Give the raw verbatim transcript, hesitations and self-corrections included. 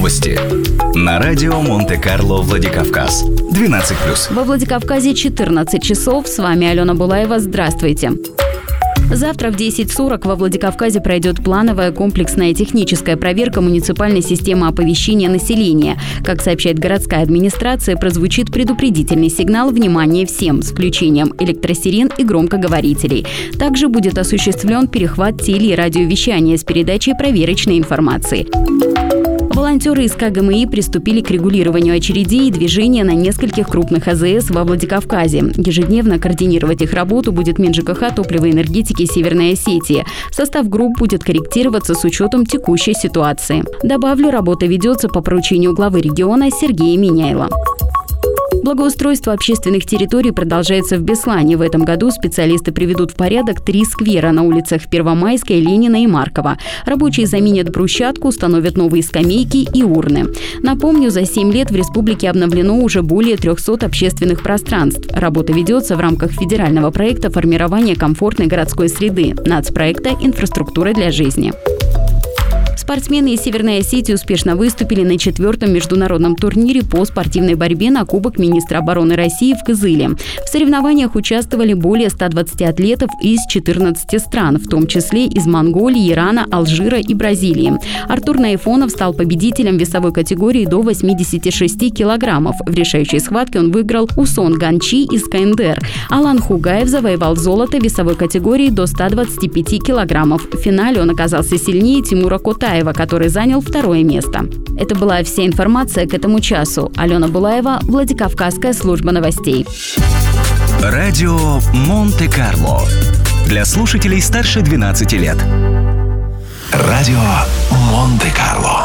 Новости на радио Монте-Карло Владикавказ. двенадцать плюс. Во Владикавказе четырнадцать часов. С вами Алена Булаева. Здравствуйте. Завтра в десять сорок во Владикавказе пройдет плановая комплексная техническая проверка муниципальной системы оповещения населения. Как сообщает городская администрация, прозвучит предупредительный сигнал «Внимание всем» с включением электросирен и громкоговорителей. Также будет осуществлен перехват теле- и радиовещания с передачей проверочной информации. Волонтеры из ка гэ эм и приступили к регулированию очередей и движения на нескольких крупных а зэ эс во Владикавказе. Ежедневно координировать их работу будет Минжкх топлива и энергетики Северной Осетии. Состав групп будет корректироваться с учетом текущей ситуации. Добавлю, работа ведется по поручению главы региона Сергея Миняйла. Благоустройство общественных территорий продолжается в Беслане. В этом году специалисты приведут в порядок три сквера на улицах Первомайская, Ленина и Маркова. Рабочие заменят брусчатку, установят новые скамейки и урны. Напомню, за семь лет в республике обновлено уже более трехсот общественных пространств. Работа ведется в рамках федерального проекта формирования комфортной городской среды, нацпроекта «Инфраструктура для жизни». Спортсмены из Северной Осетии успешно выступили на четвертом международном турнире по спортивной борьбе на Кубок министра обороны России в Кызыле. В соревнованиях участвовали более ста двадцати атлетов из четырнадцати стран, в том числе из Монголии, Ирана, Алжира и Бразилии. Артур Наифонов стал победителем весовой категории до восьмидесяти шести килограммов. В решающей схватке он выиграл у Сон Ганчи из ка эн дэ эр. Алан Хугаев завоевал золото в весовой категории до ста двадцати пяти килограммов. В финале он оказался сильнее Тимура Котаева, который занял второе место. Это была вся информация к этому часу. Алена Булаева, Владикавказская служба новостей. Радио Монте-Карло. Для слушателей старше двенадцати лет. Радио Монте-Карло.